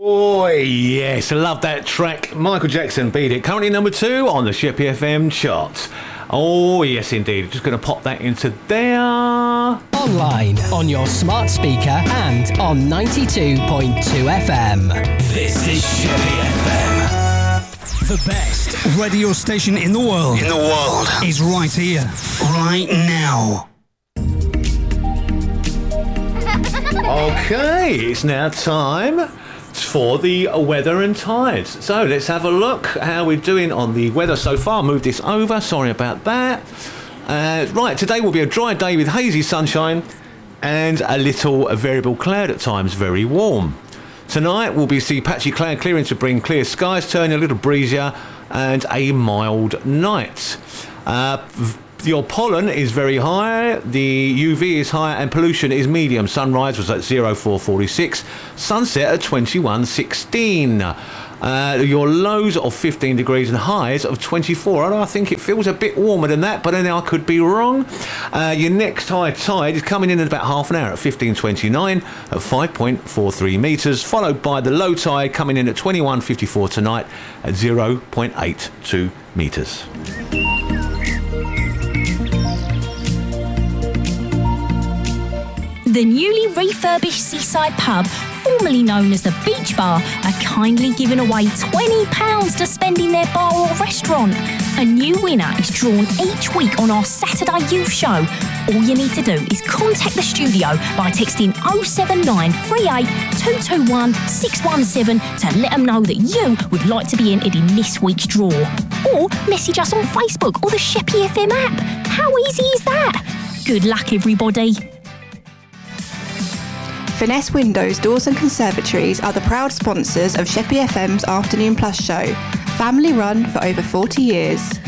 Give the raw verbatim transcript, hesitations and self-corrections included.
Oh, yes, I love that track. Michael Jackson, Beat It. Currently number two on the Sheppey F M chart. Oh, yes, indeed. Just going to pop that into there. Online, on your smart speaker, and on ninety-two point two F M. This is Sheppey F M. The best radio station in the world. In the world. Is right here. Right now. Okay, it's now time for the weather and tides. So let's have a look how we're doing on the weather so far. Move this over, sorry about that. Uh, right, today will be a dry day with hazy sunshine and a little a variable cloud at times, very warm. Tonight will be see patchy cloud clearing to bring clear skies, turning a little breezier and a mild night. Uh, v- Your pollen is very high, the U V is high, and pollution is medium. Sunrise was at zero four forty-six, sunset at twenty-one sixteen. Uh, your lows of fifteen degrees and highs of twenty-four. And I think it feels a bit warmer than that, but then I could be wrong. Uh, your next high tide is coming in in about half an hour at fifteen twenty-nine at five point four three metres, followed by the low tide coming in at twenty-one fifty-four tonight at zero point eight two metres. The newly refurbished Seaside Pub, formerly known as the Beach Bar, are kindly giving away twenty pounds to spend in their bar or restaurant. A new winner is drawn each week on our Saturday Youth Show. All you need to do is contact the studio by texting oh seven nine three eight two two one six one seven to let them know that you would like to be entered in this week's draw. Or message us on Facebook or the Sheppey F M app. How easy is that? Good luck, everybody. Finesse Windows, Doors and Conservatories are the proud sponsors of Sheppey F M's Afternoon Plus show, family run for over forty years.